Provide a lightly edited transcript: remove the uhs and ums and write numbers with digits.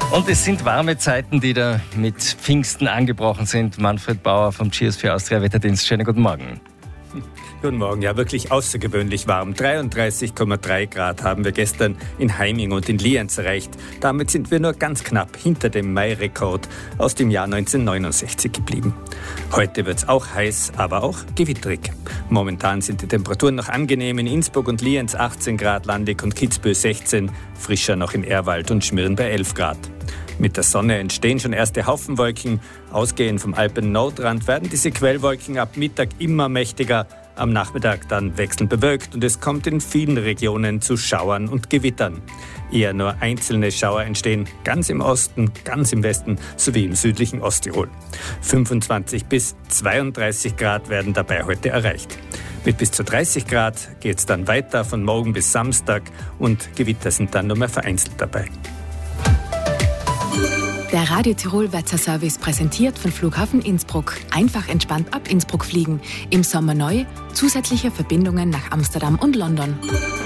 Und es sind warme Zeiten, die da mit Pfingsten angebrochen sind. Manfred Bauer vom Cheers für Austria Wetterdienst. Schönen guten Morgen. Guten Morgen, ja wirklich außergewöhnlich warm. 33,3 Grad haben wir gestern in Heiming und in Lienz erreicht. Damit sind wir nur ganz knapp hinter dem Mai-Rekord aus dem Jahr 1969 geblieben. Heute wird es auch heiß, aber auch gewitterig. Momentan sind die Temperaturen noch angenehm. In Innsbruck und Lienz 18 Grad, Landig und Kitzbühel 16, frischer noch in Ehrwald und Schmirn bei 11 Grad. Mit der Sonne entstehen schon erste Haufenwolken. Ausgehend vom Alpen-Nordrand werden diese Quellwolken ab Mittag immer mächtiger. Am Nachmittag dann wechselnd bewölkt und es kommt in vielen Regionen zu Schauern und Gewittern. Eher nur einzelne Schauer entstehen, ganz im Osten, ganz im Westen sowie im südlichen Osttirol. 25 bis 32 Grad werden dabei heute erreicht. Mit bis zu 30 Grad geht es dann weiter von morgen bis Samstag und Gewitter sind dann nur mehr vereinzelt dabei. Der Radio Tirol Wetterservice präsentiert von Flughafen Innsbruck. Einfach entspannt ab Innsbruck fliegen. Im Sommer neu, zusätzliche Verbindungen nach Amsterdam und London.